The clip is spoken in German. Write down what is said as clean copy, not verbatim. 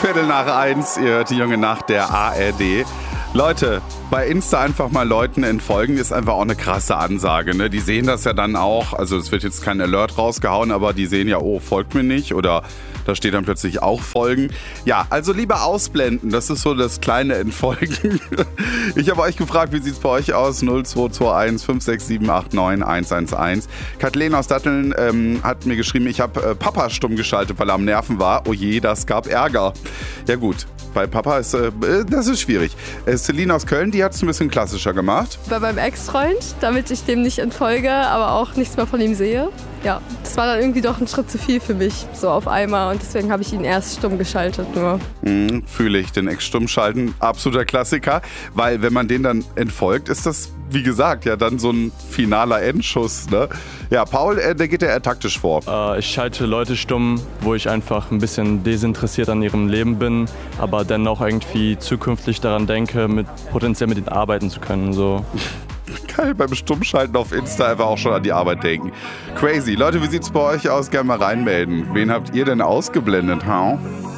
1:15, ihr hört die junge Nacht der ARD. Leute, bei Insta einfach mal Leuten entfolgen ist einfach auch eine krasse Ansage, ne? Die sehen das ja dann auch, also es wird jetzt kein Alert rausgehauen, aber die sehen ja, oh, folgt mir nicht oder da steht dann plötzlich auch Folgen. Ja, also lieber ausblenden, das ist so das kleine Entfolgen. Ich habe euch gefragt, wie sieht's bei euch aus? 0221 56789 111. Kathleen aus Datteln hat mir geschrieben, ich habe Papa stumm geschaltet, weil er am Nerven war. Oh je, das gab Ärger. Ja gut, bei Papa ist das ist schwierig. Celine aus Köln, die hat es ein bisschen klassischer gemacht. Bei meinem Ex-Freund, damit ich dem nicht entfolge, aber auch nichts mehr von ihm sehe. Ja, das war dann irgendwie doch ein Schritt zu viel für mich, so auf einmal. Und deswegen habe ich ihn erst stumm geschaltet nur. Fühle ich, den Ex stumm schalten, absoluter Klassiker. Weil wenn man den dann entfolgt, ist das, wie gesagt, ja dann so ein finaler Endschuss. Ne? Ja, Paul, der geht ja eher taktisch vor. Ich schalte Leute stumm, wo ich einfach ein bisschen desinteressiert an ihrem Leben bin, aber dennoch irgendwie zukünftig daran denke, potenziell mit ihnen arbeiten zu können. So. Geil, beim Stummschalten auf Insta einfach auch schon an die Arbeit denken. Crazy. Leute, wie sieht's bei euch aus? Gerne mal reinmelden. Wen habt ihr denn ausgeblendet, ha?